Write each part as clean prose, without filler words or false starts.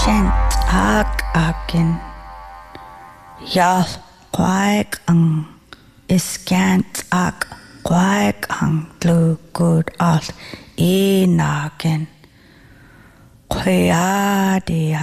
Gent akin Yal quack iskant quack glue good alt inakin Queadi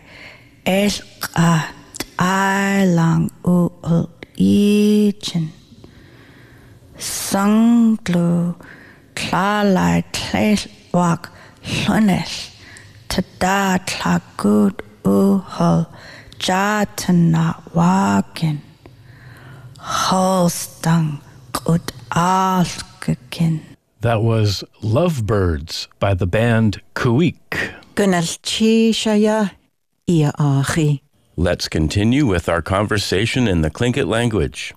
elka lang eachen Sanglu klalai tlelwak lunes Tada tlagud uhul jatana wakin Holstang good alkekin. That was Lovebirds by the band Kuik. Let's continue with our conversation in the Tlingit language.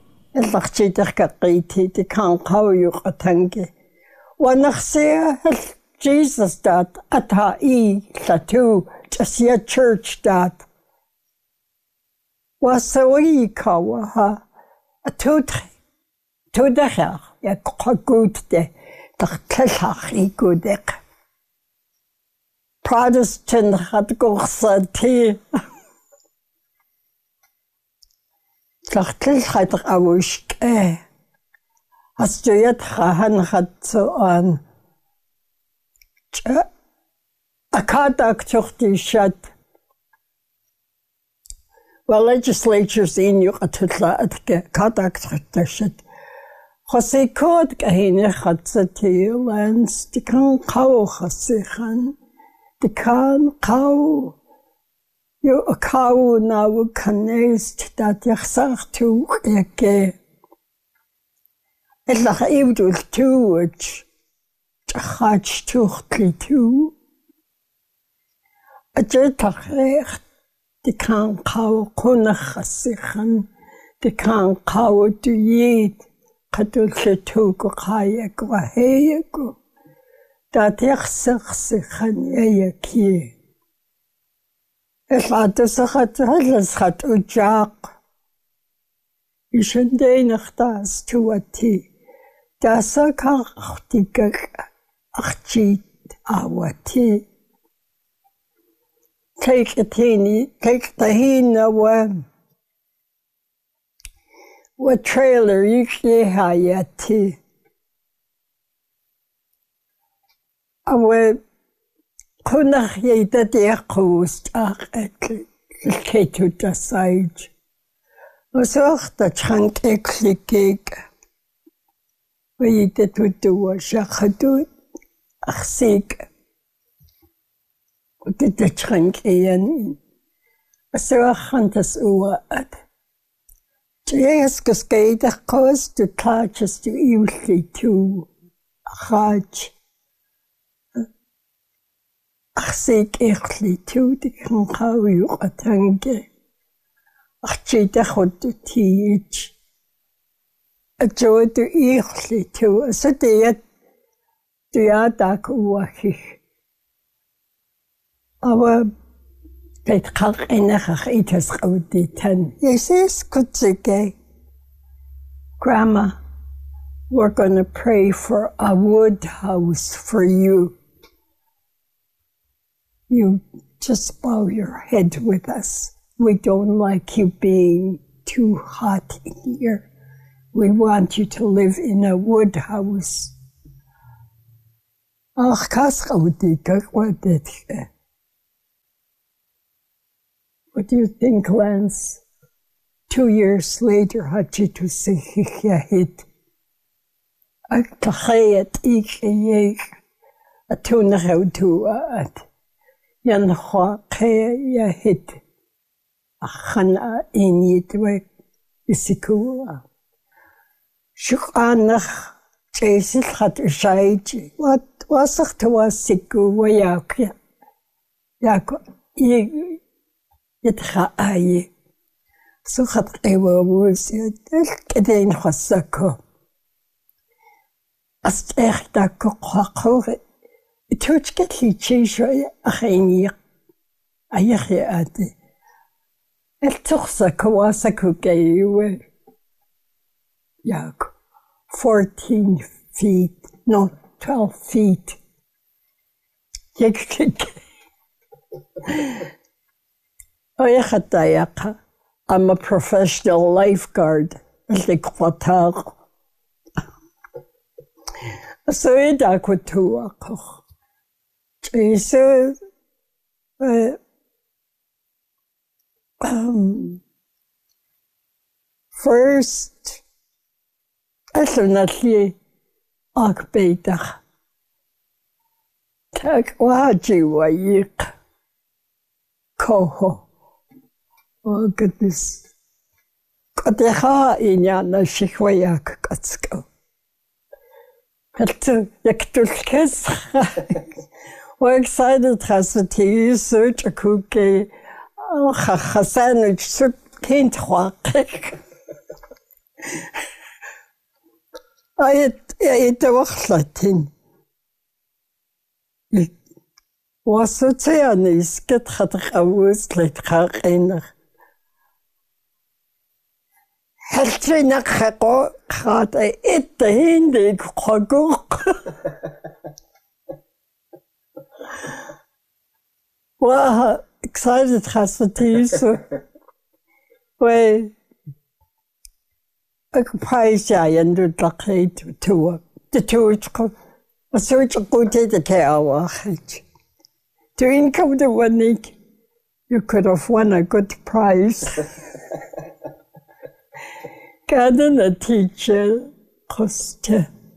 Jesus dat ata latu jasia church dat wasawi kawa atutri tudachar ya goed de tachach I goedek Protestant had gorsati tachach had awushk as du yet han had so on Akadak tuchti shat. Well, legislatures in you atutla atke kadak tuchti shat. Chose kod kahine chatzati lands di kan kau chasichan. Di kan kau. You a kau na wu kanest dat yachsach tu eke. Etlach ibdul tuwach. Chach tuchtli tu. A jetach recht, die kan kau kunach chasichan, die kan kau du yid, kadulche tugu chayek waheyegu, dat yachsach sichan yeyeki. Adusachat halaschat ujaq. Ishendeinach das tuati, dasa kachtigak achchit awati. Take the hina wa trailer yikye hayati. Awe kunach yeda deakust ach ketu dasaj. Osoch da chank eklikek. Wa yeda tutu wa shachadut ach sig. Did the trunk in a serachantas uat. Jesus gave the cause to touches to evilly to Haj. Achsik echtly to the Kankawi atange. Achchita hot to teach. A joy to echtly to a sadeat to yadak uahi. Our pet kach enach itas auditan. Yes, could say, Grandma, we're going to pray for a wood house for you. You just bow your head with us. We don't like you being too hot in here. We want you to live in a wood house. Ach, kas audikak wadet. What do you think, Lance? 2 years later, Hachitu Sikhiyahit. Akhayat ikayek. Atunahautu at. Yanhwa kayahit. Akhana inyitwe isikua. Shukanach Jasis hat shaiji. What was it to us siku wayak? Yako. Yitchaaye. So had ewa was yet Hosako. As echta kokore. It took get he chishoy a heni. Ayahe adi. El tuxako wasaku gay. Yak. 14 feet, no, 12 feet. I'm a professional lifeguard. So I could do Jesus. First, definitely, Akbeta. Tak waji wayik. Koho. Oh goodness. Kadeha inyana shikwayak katsko. Heltu yaktulkes. We're excited has a tea search a cookie. Oh, sandwich soup can't walk. I ate the wachlatin. Was so tiernis get had a woos like her in. Heltrina Hako had I ate the Hindi Hogok. Well, excited has the tea, so well, I could prize I ended lucky to the tourist. A search of good to the tower. To income the one week, you could have won a good prize. Garden a teacher cost.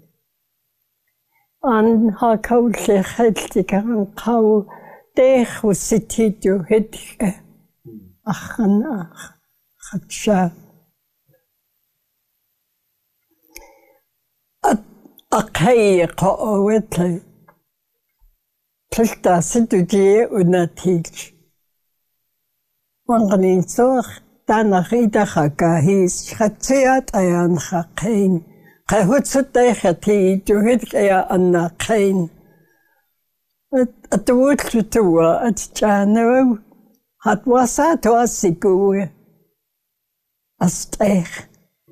And how could they healthy and how they was sitting to hit Achanach Hatsha. Okay, Koowetly. Plista Situdi una teach. One in so Danachida Haka, he's Hatziat Ayan Hakain. Kahutsute Hati to hit Anna Kain. At the wood to tour at Jano, had was at Wasigu. A stech.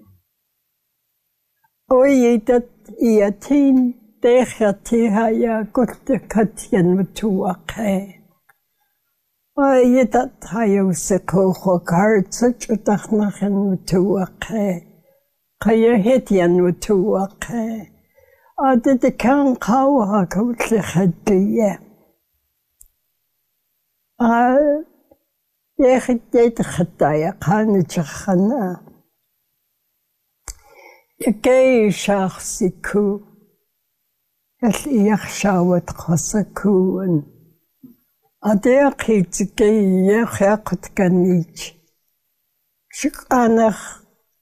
Oh, ye that Iatin, Dechati Haya got the Katian to a Kay. Why, ye that Hayoseko Hokard such a Dachnachan to a Kay. Kaya Hetian to a Kay. I did the can cow a coach had the year. Yet Hataya Kanachana. Ye gay Shachsiku. Yet Yachshawat Hosaku and a dear kids gay Yachakut Ganich. Shikanach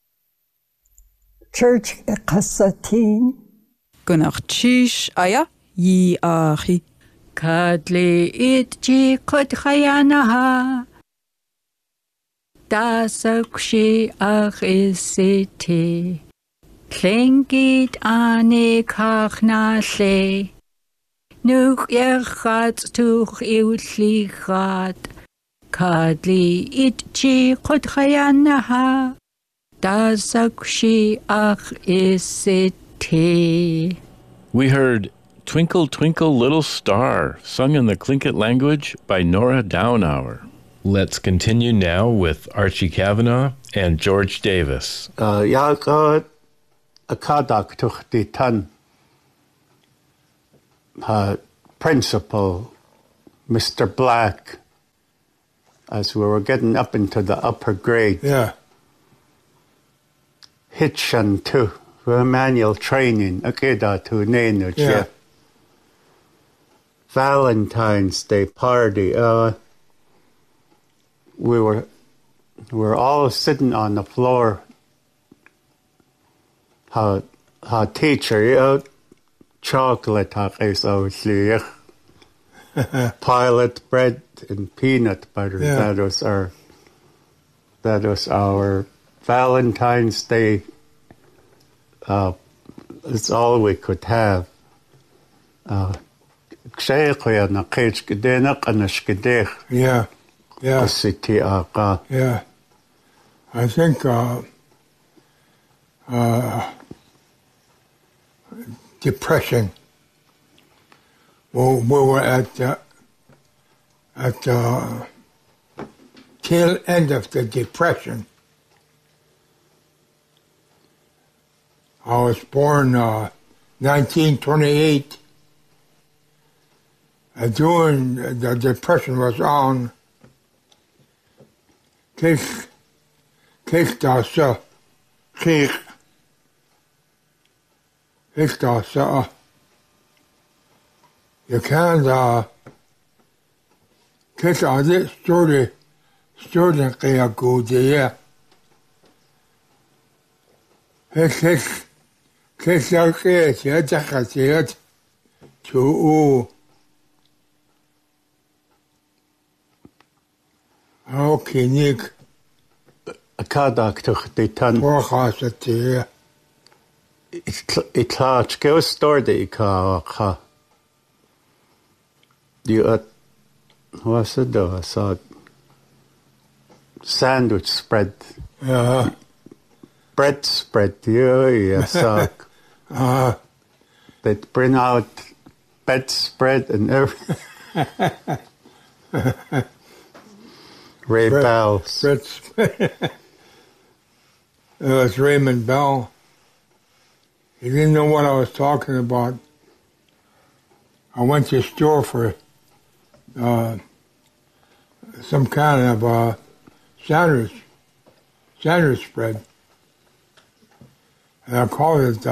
Church Kasatin. Gunarchish aya yi ahi. Kadle it ji kot khayanaha. Dasakshi arisete. Klingit ane kachnashe. Nuk ergat tuch iwtligat. Kadle it ji kot khayanaha. Dasakshi arisete. We heard Twinkle, Twinkle, Little Star, sung in the Tlingit language by Nora Downhour. Let's continue now with Archie Kavanagh and George Davis. Akadak tuch di tan principal, Mr. Black, as we were getting up into the upper grade. Yeah. Hitchan too. Manual training, akeda to nenu. Yeah. Valentine's Day party. We were all sitting on the floor. How teacher chocolate pilot bread and peanut butter. Yeah. That was our Valentine's Day. It's all we could have. Yeah, yeah. Yeah. I think depression. We were at tail end of the Depression. I was born 1928. During the Depression was on. Kreeg dat zo. Kreeg dat zo. Je kan kijk aan dit studie kreeg goed ja. Kijk dat kreeg je dat gaat toe. Okay, Nick. A cadag tuch de tan. Porchas at here. It's large. Go store the ka. What's it do? I saw sandwich spread. Bread spread. Yeah, saw. They'd bring out bedspread and everything. Ray Bell. It was Raymond Bell. He didn't know what I was talking about. I went to the store for some kind of sandwich spread. And I called it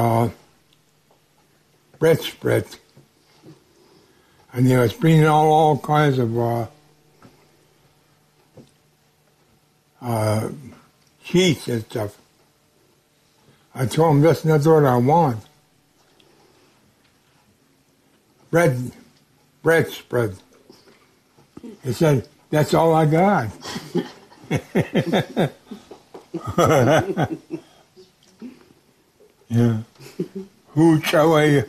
bread spread. And he was bringing all kinds of cheese and stuff. I told him that's not what I want. Bread spread. He said, that's all I got. Yeah. Who shall I?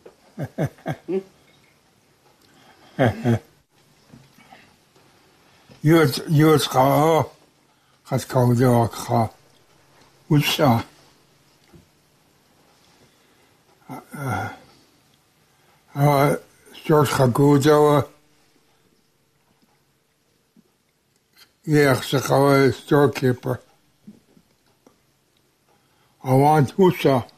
You call has called your car. Which George Hagudo, storekeeper. I want Husa.